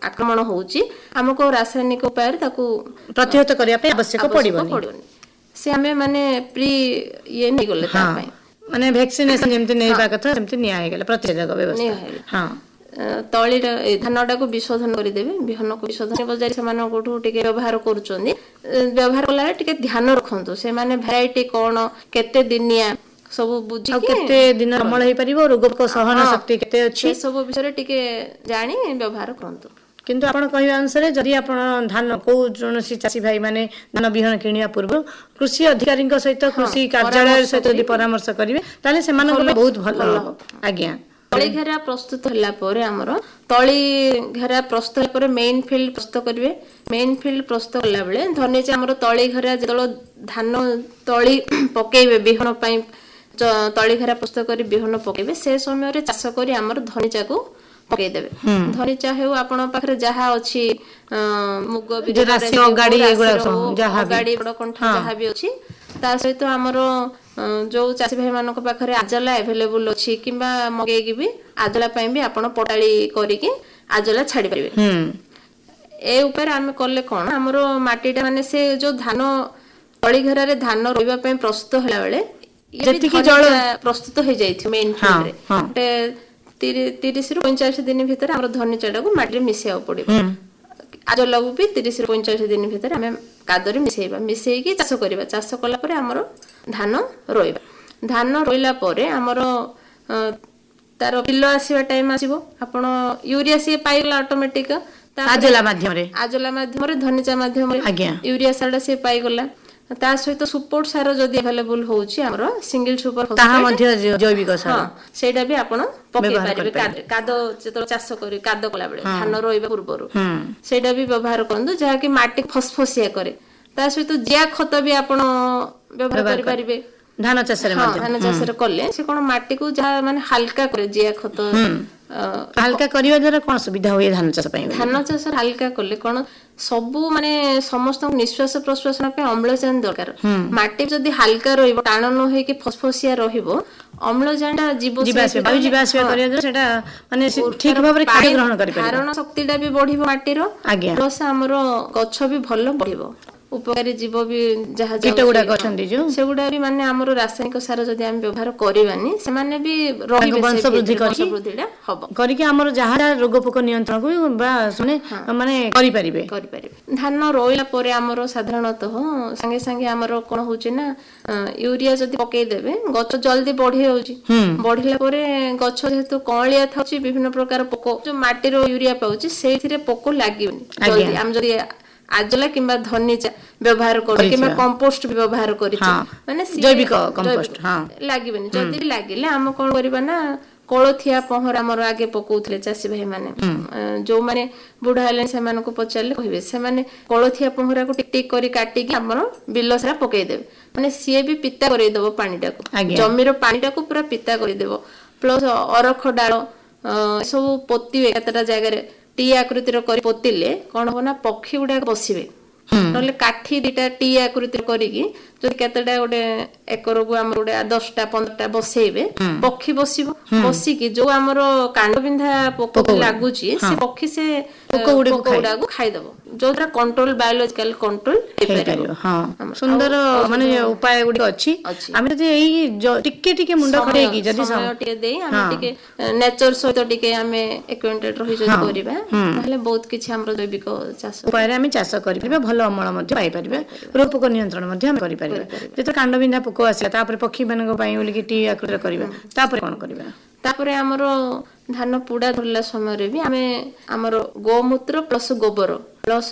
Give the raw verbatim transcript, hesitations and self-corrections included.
आक्रमण होउची हमको रासायनिक उपाय ताकू प्रतिहत करिया पे आवश्यक पड़िबनी से हमें माने प्री ये नहीं गले ता पई माने वैक्सीनेशन जेमते नेबा कथा जेमते निया हे गेले प्रतिषेधक व्यवस्था हां तळी धानटा को विशोधन कर देबे बिहन को विशोधन बजाय से माने कोठू टिके व्यवहार करूचोंदी व्यवहार कला टिके ध्यान रखंतु से माने वैरायटी कोन केते दिनिया सब बुझी केते दिन अमल हे परिबो रोग को सहन शक्ति केते अछि सब विषय टिके जानी व्यवहार करंतु किंतु आपण कहबा अनुसार जदि आपण धान को जोनसी चासी भाई माने धान बिहन किनिया पूर्व कृषि अधिकारी सहित कृषि कार्यालय सहित यदि परामर्श करिवे ताले से माने बहुत भलो आज्ञा तळी घेरा प्रस्तुत हला परे हमर तळी घेरा प्रस्तुत हला परे मेन फील्ड प्रस्तुत करिवे मेन फील्ड प्रस्तुत हला बेले धने जे हमर तळी घेरा जेतलो धान तळी पकेइबे बिहन पई तळी घेरा प्रस्तुत करी बिहन पकेइबे से समय रे चाष करी हमर धनिचा को पके देबे धनिचा हेउ आपण पाखरे जहा अछि मुग बिजरासी गाडी एगुडा जहा गाडी बड कंठ जहा भी अछि ता सहित हमर जो चासी भाई मानक पाखरे आजला अवेलेबल अछि किबा मगेई की भी आजला पई भी आपण पटाळी करी कि आजला छाडी परिबे ए ऊपर हम करले कोन हमरो माटीटा माने से जो धान तळी घेरा रे धान रोइबा पई प्रस्तुत हला बेले जति कि जल प्रस्तुत हो जाइथि मेन फील्ड रे तीस रु पैंतालीस दिन भीतर हमर धनी चडा को माटी रे मिसेया पड़िबो आज लगु भी तीस रु पैंतालीस दिन भीतर हमें कादरी मिसेइबा मिसेई कि चाष करबा चाष कला परे हमर धान रोइबा धान रोइला परे हमर तार बिल आसीबा टाइम आसीबो आपण यूरिया से पाइला ऑटोमेटिक आजला माध्यम रे आजला माध्यम रे धनिचा माध्यम रे यूरिया साडा से पाइ गला ता सहित सुपोर्ट सार जदि अवेलेबल होउची हमरो सिंगल सुपर ताहा मध्य जैविक सार सेटा भी आपण पके पारिबे कादो जेतो चाष करी कादो कला बेले धान रोइबा पूर्वरु सेटा भी व्यवहार करंदु जहा कि माटी फसफसिया करे ता सहित जिया खत भी आपण व्यवहार करि पारिबे धान चाष रे मध्य धान चाष रे करले से कोन माटी को जहा माने हल्का करे जिया खत हल्का करिवा द्वारा कोन सुविधा होय धान चाष पई धान चाष हल्का करले कोन सबु माने समस्त निश्वास प्रश्वास पे अम्लजान दरकार माटी जदि हल्का रहिबो टाण न होय कि फसफसिया रहिबो अम्लजानटा जीव जीवास वायु जीवास करिया द्वारा सेटा माने ठीक भाबे रे खाद्य ग्रहण करि पारे धारण शक्तिटा भी बढ़िबो माटी रो प्लस हमरो गछ भी भलो बढ़िबो उपकारी जीव भी जहा कीटगुडा गछंदी जो सेगुडा भी माने हमरो रासायनिक सार जदि हम व्यवहार करिवानी से माने भी रहिबे वंश वृद्धि करि वृद्धिटा हबो करि कि हमरो जहा रोग पोक नियंत्रण को बा सुने माने करि परिबे करि परिबे धान रोइला परे हमरो साधारणतः संगे संगे हमरो कोन होउची ना यूरिया जदि पके देबे गछ जल्दी बढ़ी होउची बढ़िला परे गछ जेतु कळिया थाउची विभिन्न प्रकार पोक जो माटी रो यूरिया पाउची सेथिरे पोक लागिबनी जल्दी हम जदि आजला किंबा धनिचा व्यवहार करी किंबा कंपोस्ट भी व्यवहार करी माने जैविक कंपोस्ट हां लागिबनी जदि लागिले हम कोन करबा ना कोळथिया पहर हमर आगे पकोउथले चासी भाई माने जो माने बुढा हले से माने को पचारले कहिबे से माने कोळथिया पहरा को टिक टिक करी काटी कि हमर बिल सारा पकेइ देबे माने सीए भी पिता करै देबो पानीटा को जमीर पानीटा को पूरा पिता करै देबो प्लस अरख डाळ सब पोती एतटा जागा रे टी आकृतिर करी पोतिले कोन हो ना पक्षी गुडा बसिबे नले काठी दिटा टी आकृतिर करिकी जो केतटा गोटे एकर गु हमर गोटे दस टा पंद्रह टा बसेइबे पक्षी बसिबो बसिकी जो हमर कांड बिंधा पोक लागुची से पक्षी से पोक गुडा को खाइ दबो जोद्रा कंट्रोल बायोलॉजिकल कंट्रोल हेपरिबो हां सुंदर माने उपाय गुडी अछि हम जे एई टिके टिके मुंड खरे की जदी समय टिके देई हम टिके नेचर सहित टिके हमें एक्वेंटेड रहि जदी करिबा ताले बहुत किछि हमर जैविक चाष उपाय रे हम चाष करिबा भलो अमल मध्ये पाइ परिबा रोग पोक नियंत्रण मध्ये हम करि परिबा जेतो कांड बिंधा पोक आसी तापर पक्षी मानक पई ओली की टी आकृतिर करिबा तापर कोन करिबा तापरे हमरो धान पुडा धरला समय रे भी हमें हमरो गोमूत्र प्लस गोबर प्लस